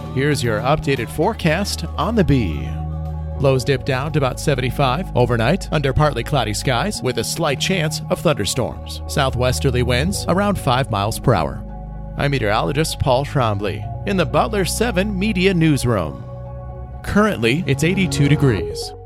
here's your updated forecast on the Bee. Lows dip down to about 75 overnight under partly cloudy skies with a slight chance of thunderstorms. Southwesterly winds around 5 miles per hour. I'm meteorologist Paul Trombley in the Butler 7 Media Newsroom. Currently, it's 82 degrees.